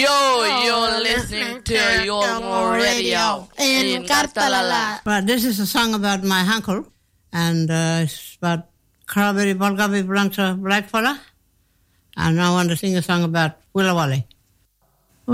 You're listening to your radio in Kartalala. But this is a song about my uncle, and it's about Karaberry Balgabi Blancha Blackfella. And I want to sing a song about Willawali.